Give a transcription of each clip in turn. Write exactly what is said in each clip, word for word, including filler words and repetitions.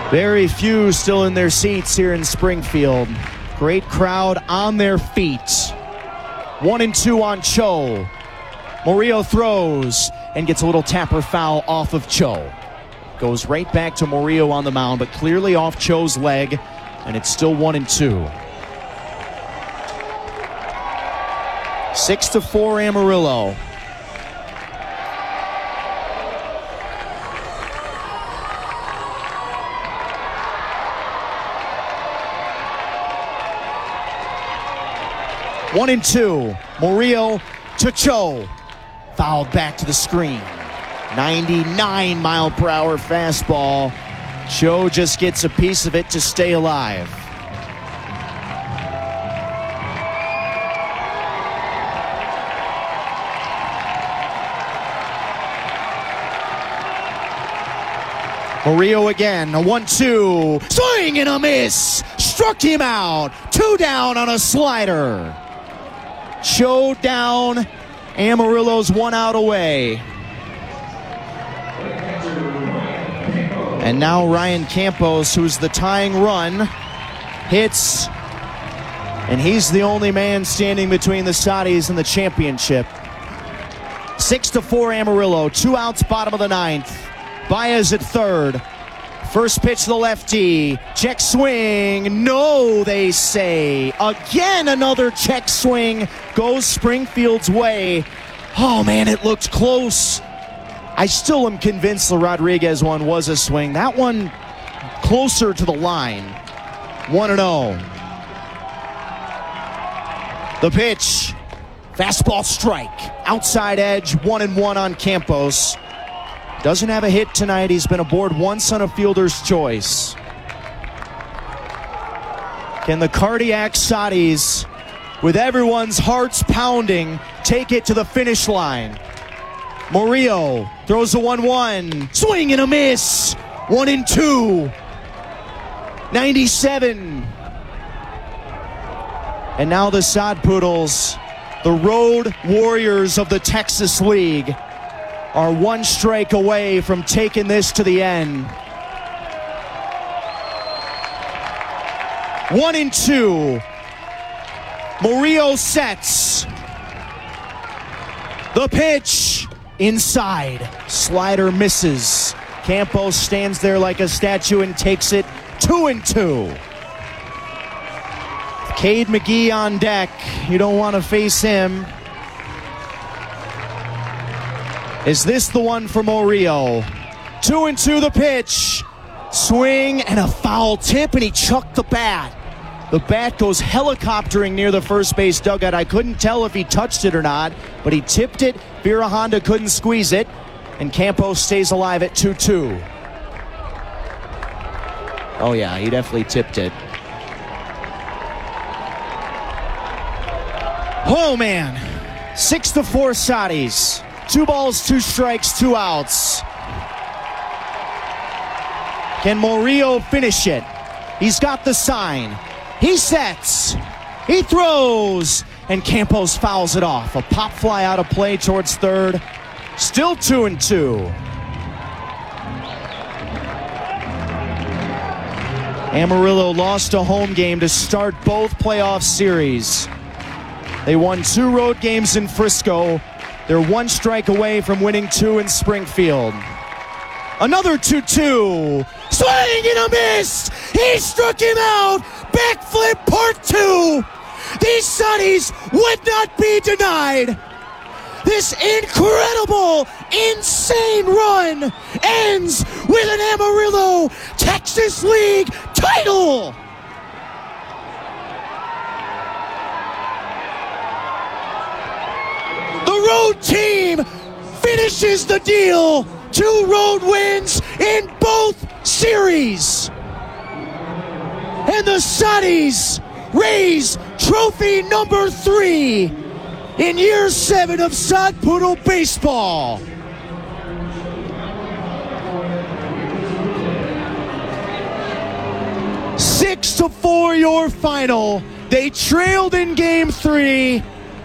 Very few still in their seats here in Springfield. Great crowd on their feet. One and two on Cho. Murillo throws and gets a little tapper foul off of Cho. Goes right back to Murillo on the mound, but clearly off Cho's leg, and it's still one and two. Six to four Amarillo. One and two. Murillo to Cho. Fouled back to the screen. ninety-nine mile per hour fastball. Cho just gets a piece of it to stay alive. Murillo again, a one two. Swing and a miss. Struck him out. Two down on a slider. Cho down. Amarillo's one out away. And now Ryan Campos, who's the tying run, hits. And he's the only man standing between the Saudis and the championship. Six to four Amarillo. Two outs, bottom of the ninth. Baez at third. First pitch to the lefty. Check swing. No, they say. Again, another check swing goes Springfield's way. Oh, man, it looked close. I still am convinced the Rodriguez one was a swing. That one closer to the line. one and oh. The pitch. Fastball strike. Outside edge. one and one on Campos. Doesn't have a hit tonight. He's been aboard once on a fielder's choice. Can the cardiac Saudis, with everyone's hearts pounding, take it to the finish line? Murillo throws a one one. Swing and a miss. One and two. ninety-seven. And now the Sod Poodles, the road warriors of the Texas League, are one strike away from taking this to the end. One and two. Murillo sets. The pitch inside. Slider misses. Campos stands there like a statue and takes it. Two and two. Cade McGee on deck. You don't want to face him. Is this the one for Murillo? Two and two the pitch. Swing and a foul tip, and he chucked the bat. The bat goes helicoptering near the first base dugout. I couldn't tell if he touched it or not, but he tipped it. Vera Honda couldn't squeeze it, and Campos stays alive at two two. Oh yeah, he definitely tipped it. Oh man, six to four Saudis. Two balls, two strikes, two outs. Can Murillo finish it? He's got the sign. He sets. He throws. And Campos fouls it off. A pop fly out of play towards third. Still two and two. Amarillo lost a home game to start both playoff series. They won two road games in Frisco. They're one strike away from winning two in Springfield. Another two two. Swing and a miss. He struck him out. Backflip part two. These Saudis would not be denied. This incredible, insane run ends with an Amarillo Texas League title. The road team finishes the deal. Two road wins in both series. And the Saudis raise trophy number three in year seven of Sod Poodle baseball. Six to four your final. They trailed in game three.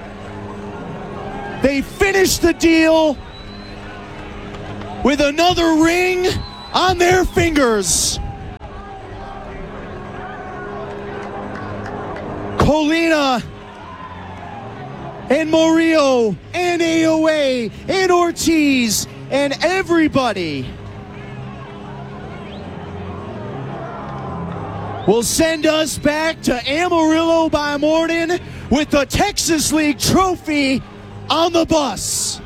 They finished the deal with another ring on their fingers. Colina and Murillo and A O A and Ortiz and everybody will send us back to Amarillo by morning with the Texas League trophy on the bus.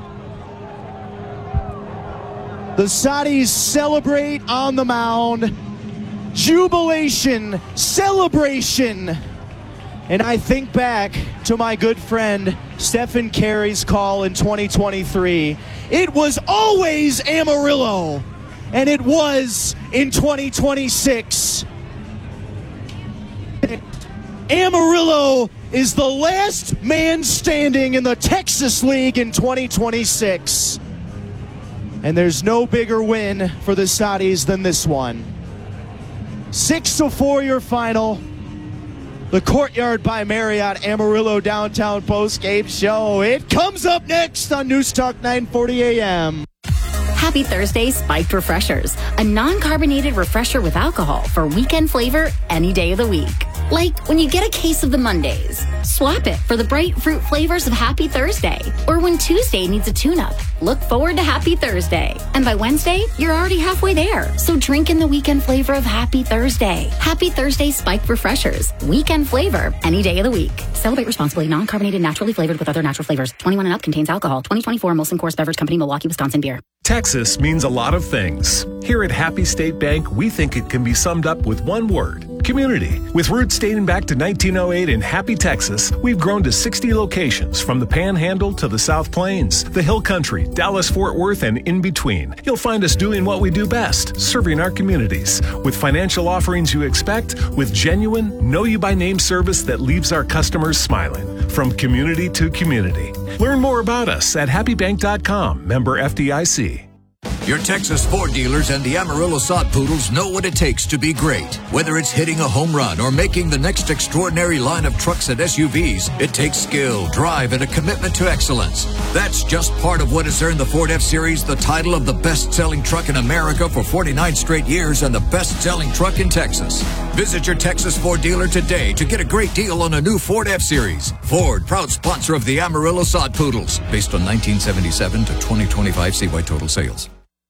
The Saudis celebrate on the mound. Jubilation, celebration. And I think back to my good friend Stephen Carey's call in twenty twenty-three. It was always Amarillo, and it was in twenty twenty-six. Amarillo is the last man standing in the Texas League in twenty twenty-six. And there's no bigger win for the Saudis than this one. Six to four your final. The Courtyard by Marriott Amarillo Downtown Postgame Show. It comes up next on News Talk nine forty A M. Happy Thursday Spiked Refreshers, a non-carbonated refresher with alcohol for weekend flavor any day of the week. Like when you get a case of the Mondays, swap it for the bright fruit flavors of Happy Thursday. Or when Tuesday needs a tune-up, look forward to Happy Thursday. And by Wednesday, you're already halfway there. So drink in the weekend flavor of Happy Thursday. Happy Thursday Spiked Refreshers, weekend flavor any day of the week. Celebrate responsibly, non-carbonated, naturally flavored with other natural flavors. twenty-one and up contains alcohol. twenty twenty-four Molson Coors Beverage Company, Milwaukee, Wisconsin beer. Texas means a lot of things. Here at Happy State Bank, we think it can be summed up with one word: community. With roots dating back to nineteen oh eight in Happy, Texas, we've grown to sixty locations from the Panhandle to the South Plains, the Hill Country, Dallas-Fort Worth, and in between. You'll find us doing what we do best, serving our communities. With financial offerings you expect, with genuine, know-you-by-name service that leaves our customers smiling. From community to community. Learn more about us at happy bank dot com, member F D I C. Your Texas Ford dealers and the Amarillo Sod Poodles know what it takes to be great. Whether it's hitting a home run or making the next extraordinary line of trucks and S U Vs, it takes skill, drive, and a commitment to excellence. That's just part of what has earned the Ford F-Series the title of the best-selling truck in America for forty-nine straight years and the best-selling truck in Texas. Visit your Texas Ford dealer today to get a great deal on a new Ford F-Series. Ford, proud sponsor of the Amarillo Sod Poodles. Based on nineteen seventy-seven to twenty twenty-five C Y total sales.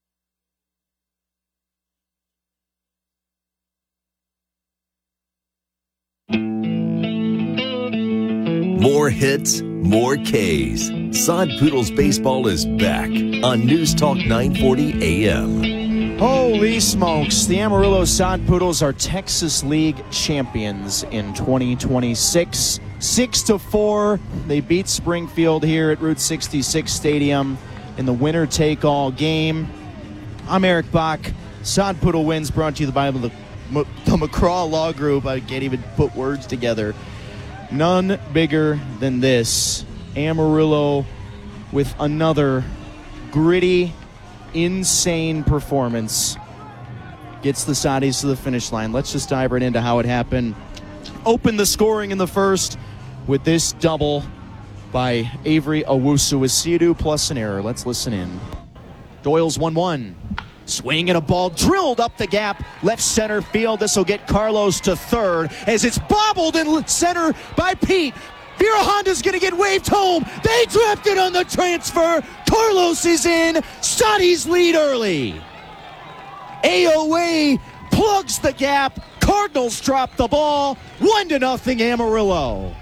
More hits, more Ks. Sod Poodles baseball is back on News Talk nine forty A M. Holy smokes. The Amarillo Sod Poodles are Texas League champions in twenty twenty-six. Six to four. They beat Springfield here at Route sixty-six Stadium in the winner-take-all game. I'm Eric Bach. Sod Poodle Wins brought to you by the, the McCraw Law Group. I can't even put words together. None bigger than this. Amarillo with another gritty, insane performance gets the Saudis to the finish line. Let's just dive right into how it happened. Open the scoring in the first with this double by Avery Owusu-Isidu plus an error. Let's listen in. Doyle's one one. Swing and a ball drilled up the gap, left center field. This will get Carlos to third as it's bobbled in center by Pete. Vera Honda's going to get waved home. They drafted on the transfer. Carlos is in. Saudis lead early. A O A plugs the gap. Cardinals drop the ball. One to nothing Amarillo.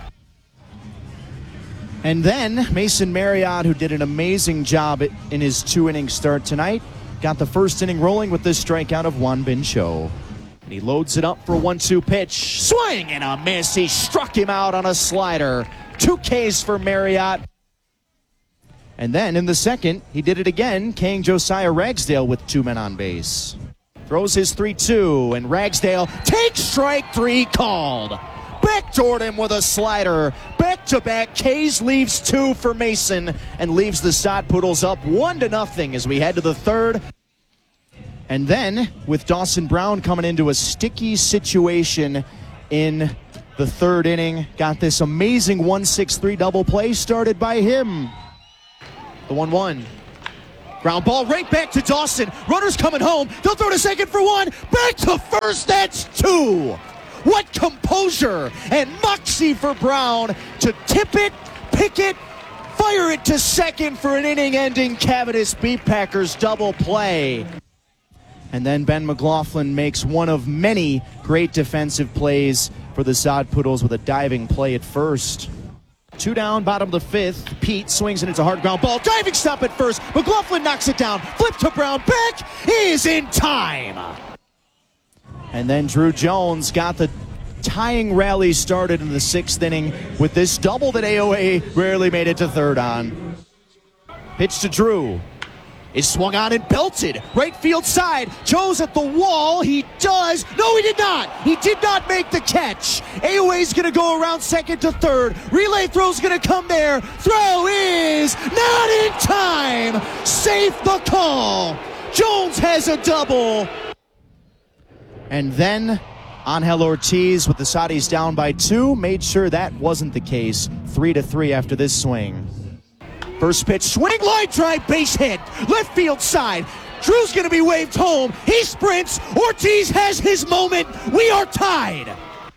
And then Mason Marriott, who did an amazing job in his two-inning start tonight, got the first inning rolling with this strikeout of Juan Bin Cho. And he loads it up for a one two pitch. Swing and a miss. He struck him out on a slider. Two Ks for Marriott. And then in the second, he did it again, Kang Josiah Ragsdale with two men on base. Throws his three two, and Ragsdale takes strike three called. Backdoored him with a slider. Back-to-back K's leaves two for Mason and leaves the Sod Poodles up one to nothing as we head to the third. And then with Dawson Brown coming into a sticky situation in the third inning, got this amazing one six three double play started by him. The one one. Ground ball right back to Dawson. Runners coming home. They'll throw to second for one. Back to first. That's two. What composure and moxie for Brown to tip it, pick it, fire it to second for an inning-ending Cavadis Beat Packers double play. And then Ben McLaughlin makes one of many great defensive plays for the Sod Poodles with a diving play at first. Two down, bottom of the fifth. Pete swings and it's a hard ground ball. Diving stop at first. McLaughlin knocks it down. Flip to Brown. Back is in time. And then Drew Jones got the tying rally started in the sixth inning with this double that A O A rarely made it to third on. Pitch to Drew. Is swung on and belted. Right field side. Joe's at the wall. He does. No, he did not. He did not make the catch. A O A's going to go around second to third. Relay throw's going to come there. Throw is not in time. Safe the call. Jones has a double. And then Angel Ortiz with the Saudis down by two made sure that wasn't the case. Three to three after this swing. First pitch, swing, line drive, base hit, left field side. Drew's going to be waved home. He sprints. Ortiz has his moment. We are tied.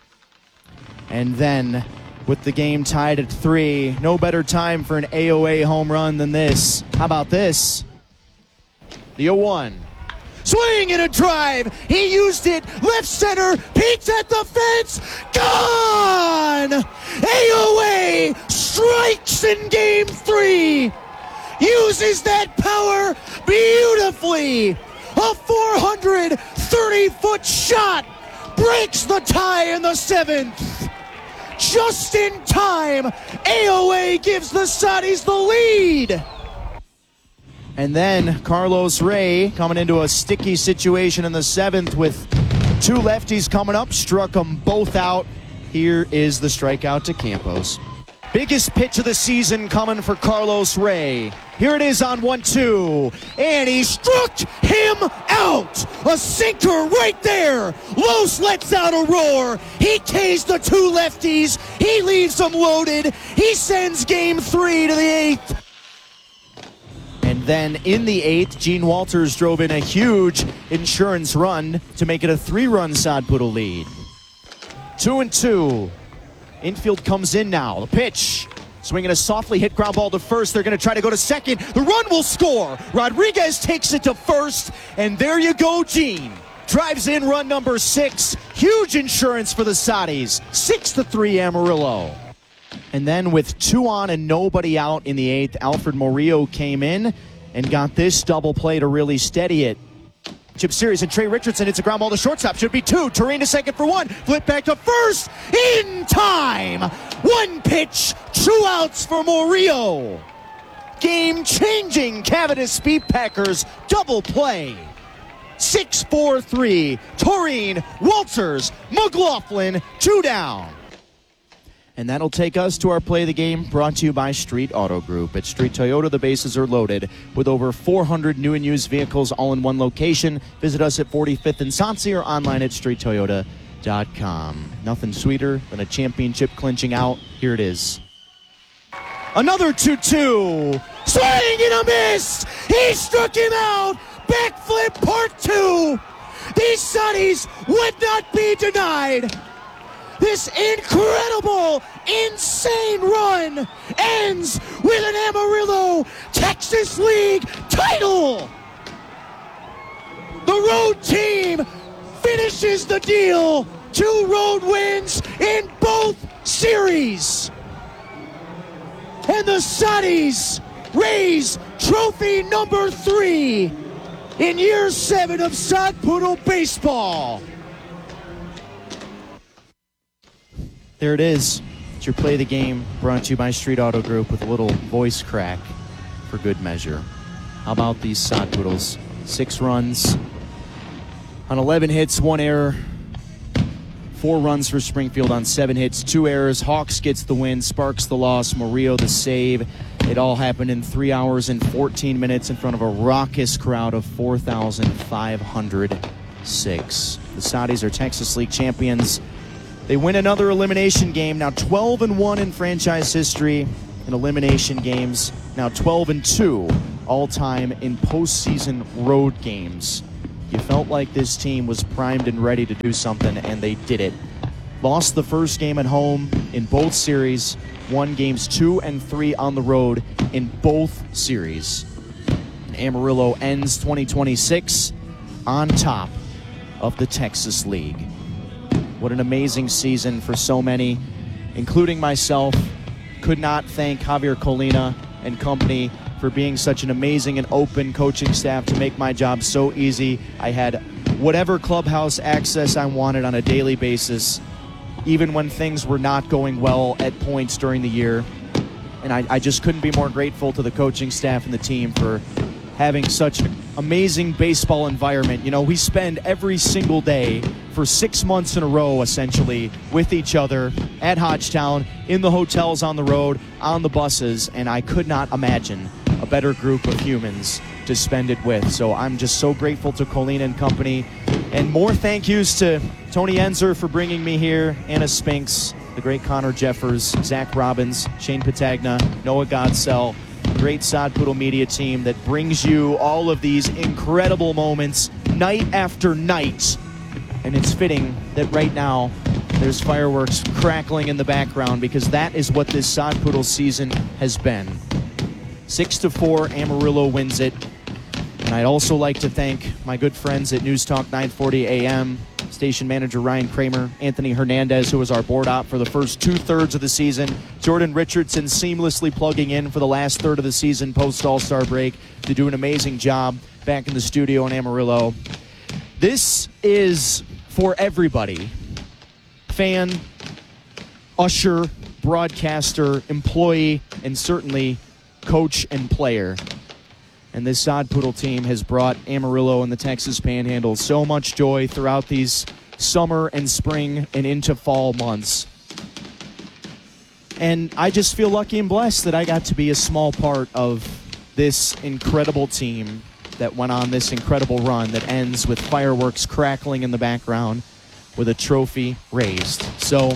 And then, with the game tied at three, no better time for an A O A home run than this. How about this? The oh one. Swing and a drive. He used it. Left center. Peeks at the fence. Gone! A O A strikes in game three. Uses that power beautifully. A four hundred thirty foot shot breaks the tie in the seventh. Just in time, A O A gives the Saudis the lead. And then Carlos Ray coming into a sticky situation in the seventh with two lefties coming up, struck them both out. Here is the strikeout to Campos. Biggest pitch of the season coming for Carlos Ray. Here it is on one two, and he struck him out. A sinker right there. Los lets out a roar. He tased the two lefties. He leaves them loaded. He sends game three to the eighth. And then in the eighth, Gene Walters drove in a huge insurance run to make it a three-run Sod Poodle lead. Two and two. Infield comes in now. The pitch. Swinging a softly hit ground ball to first. They're going to try to go to second. The run will score. Rodriguez takes it to first. And there you go, Gene. Drives in run number six. Huge insurance for the Saudis. Six to three Amarillo. And then with two on and nobody out in the eighth, Alfred Murillo came in and got this double play to really steady it. Chip Series and Trey Richardson hits a ground ball to shortstop. Should be two. Terrain to second for one. Flip back to first. In time. One pitch. Two outs for Murillo. Game-changing Cavadis Beat Packers double play. six four three. Taurine, Walters, McLaughlin, two down. And that'll take us to our play of the game, brought to you by Street Auto Group. At Street Toyota, the bases are loaded with over four hundred new and used vehicles all in one location. Visit us at forty-fifth and Sonsi or online at street toyota dot com. Nothing sweeter than a championship clinching out. Here it is. Another two two. Swing and a miss. He struck him out. Backflip part two. These Sunnies would not be denied. This incredible, insane run ends with an Amarillo Texas League title. The road team finishes the deal. Two road wins in both series. And the Saudis raise trophy number three in year seven of Sod Poodle baseball. There it is. It's your play of the game, brought to you by Street Auto Group with a little voice crack for good measure. How about these Sod Poodles? Six runs on eleven hits, one error. Four runs for Springfield on seven hits, two errors. Hawks gets the win, Sparks the loss, Murillo the save. It all happened in three hours and fourteen minutes in front of a raucous crowd of four thousand five hundred six. The Saudis are Texas League champions. They win another elimination game, now twelve and one in franchise history in elimination games, now twelve and two all-time in postseason road games. You felt like this team was primed and ready to do something, and they did it. lost the first game at home in both series, won games two and three on the road in both series. And Amarillo ends twenty twenty-six on top of the Texas League. What an amazing season for so many, including myself. Could not thank Javier Colina and company for being such an amazing and open coaching staff to make my job so easy. I had whatever clubhouse access I wanted on a daily basis, even when things were not going well at points during the year. And I, I just couldn't be more grateful to the coaching staff and the team for having such an amazing baseball environment. You know, we spend every single day for six months in a row, essentially, with each other at Hodgetown, in the hotels, on the road, on the buses, and I could not imagine a better group of humans to spend it with. So I'm just so grateful to Colina and company. And more thank yous to Tony Enzer for bringing me here, Anna Spinks, the great Connor Jeffers, Zach Robbins, Shane Patagna, Noah Godsell, great Sod Poodle media team that brings you all of these incredible moments night after night. And it's fitting that right now there's fireworks crackling in the background, because that is what this Sod Poodle season has been. Six to four, Amarillo wins it. And I'd also like to thank my good friends at News Talk nine forty A M, station manager Ryan Kramer, Anthony Hernandez, who was our board op for the first two-thirds of the season, Jordan Richardson seamlessly plugging in for the last third of the season post-All-Star break to do an amazing job back in the studio in Amarillo. This is for everybody. Fan, usher, broadcaster, employee, and certainly coach and player. And this Sod Poodle team has brought Amarillo and the Texas Panhandle so much joy throughout these summer and spring and into fall months. And I just feel lucky and blessed that I got to be a small part of this incredible team that went on this incredible run that ends with fireworks crackling in the background with a trophy raised. So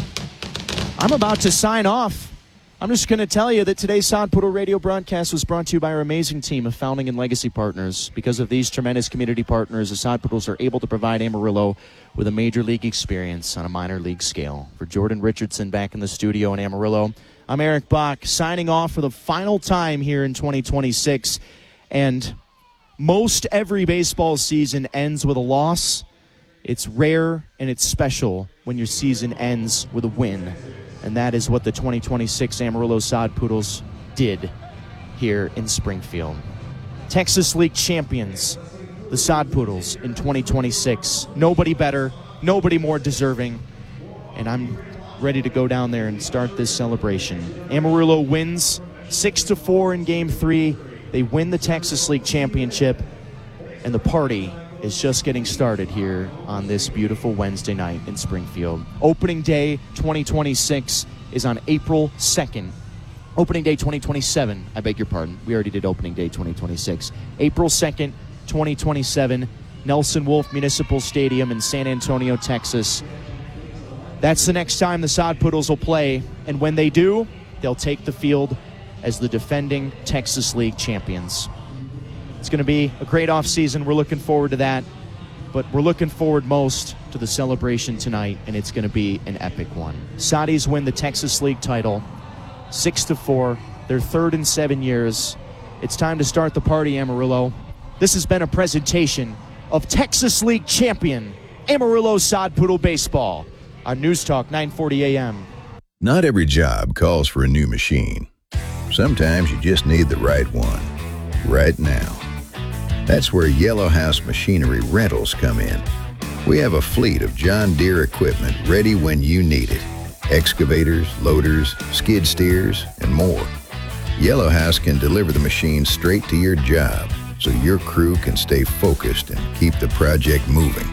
I'm about to sign off. I'm just going to tell you that today's Sod Poodle radio broadcast was brought to you by our amazing team of founding and legacy partners. Because of these tremendous community partners, the Sod Poodles are able to provide Amarillo with a major league experience on a minor league scale. For Jordan Richardson back in the studio in Amarillo, I'm Eric Bach, signing off for the final time here in twenty twenty-six. And most every baseball season ends with a loss. It's rare and it's special when your season ends with a win. And that is what the twenty twenty-six Amarillo Sod Poodles did here in Springfield. Texas League champions, the Sod Poodles in twenty twenty-six. Nobody better, nobody more deserving. And I'm ready to go down there and start this celebration. Amarillo wins six to four in game three. They win the Texas League championship. And the party is just getting started here on this beautiful Wednesday night in Springfield. Opening day twenty twenty-six is on April second. Opening day twenty twenty-seven, I beg your pardon. We already did opening day twenty twenty-six. April second, twenty twenty-seven, Nelson Wolff Municipal Stadium in San Antonio, Texas. That's the next time the Sod Poodles will play. And when they do, they'll take the field as the defending Texas League champions. It's going to be a great offseason. We're looking forward to that. But we're looking forward most to the celebration tonight, and it's going to be an epic one. Soddies win the Texas League title, six to four. They're third in seven years. It's time to start the party, Amarillo. This has been a presentation of Texas League champion Amarillo Sod Poodle Baseball on News Talk nine forty A M. Not every job calls for a new machine. Sometimes you just need the right one, right now. That's where Yellow House Machinery Rentals come in. We have a fleet of John Deere equipment ready when you need it. Excavators, loaders, skid steers, and more. Yellow House can deliver the machine straight to your job so your crew can stay focused and keep the project moving.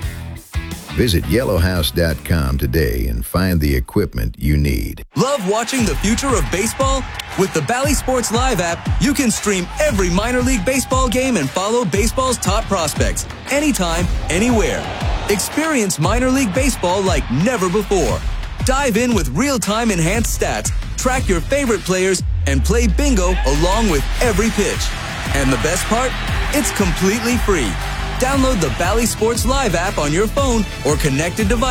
Visit yellow house dot com today and find the equipment you need. Love watching the future of baseball? With the Bally Sports Live app, you can stream every minor league baseball game and follow baseball's top prospects anytime, anywhere. Experience minor league baseball like never before. Dive in with real-time enhanced stats, track your favorite players, and play bingo along with every pitch. And the best part? It's completely free. Download the Bally Sports Live app on your phone or connected device